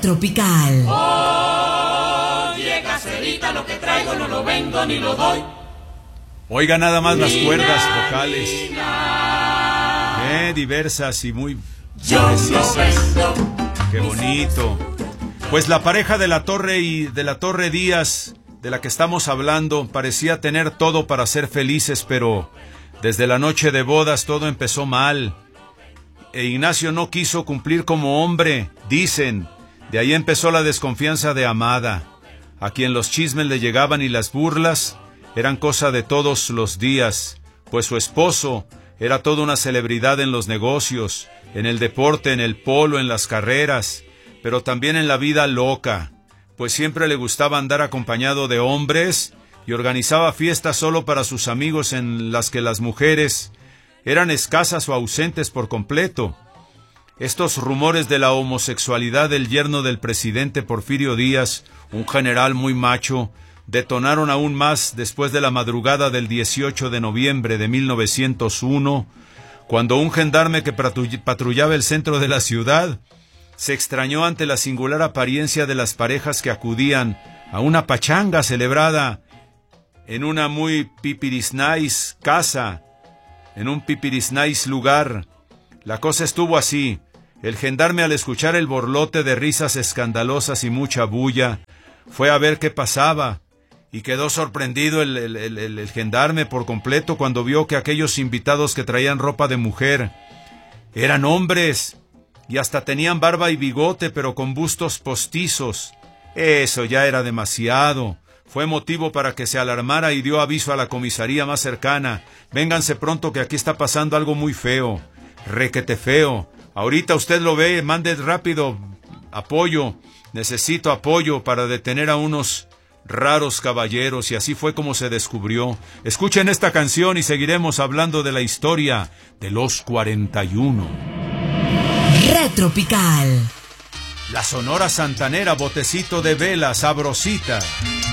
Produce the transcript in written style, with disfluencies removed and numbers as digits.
Tropical. Oye, caserita, lo que traigo no lo vendo ni lo doy. Oiga nada más las cuerdas vocales. Diversas y muy precisas. Qué bonito. Pues la pareja de la Torre Díaz, de la que estamos hablando, parecía tener todo para ser felices, pero desde la noche de bodas todo empezó mal. Ignacio no quiso cumplir como hombre, dicen. De ahí empezó la desconfianza de Amada, a quien los chismes le llegaban y las burlas eran cosa de todos los días, pues su esposo era toda una celebridad en los negocios, en el deporte, en el polo, en las carreras, pero también en la vida loca, pues siempre le gustaba andar acompañado de hombres y organizaba fiestas solo para sus amigos en las que las mujeres eran escasas o ausentes por completo. Estos rumores de la homosexualidad del yerno del presidente Porfirio Díaz, un general muy macho, detonaron aún más después de la madrugada del 18 de noviembre de 1901, cuando un gendarme que patrullaba el centro de la ciudad se extrañó ante la singular apariencia de las parejas que acudían a una pachanga celebrada en una muy pipirisnais casa, en un pipirisnais lugar. La cosa estuvo así. El gendarme, al escuchar el borlote de risas escandalosas y mucha bulla, fue a ver qué pasaba, y quedó sorprendido el gendarme por completo cuando vio que aquellos invitados que traían ropa de mujer eran hombres, y hasta tenían barba y bigote, pero con bustos postizos. Eso ya era demasiado. Fue motivo para que se alarmara y dio aviso a la comisaría más cercana. Vénganse pronto que aquí está pasando algo muy feo. Requete feo. Ahorita usted lo ve, mande rápido apoyo. Necesito apoyo para detener a unos raros caballeros, y así fue como se descubrió. Escuchen esta canción y seguiremos hablando de la historia de los 41. Retropical. La Sonora Santanera, botecito de vela, sabrosita.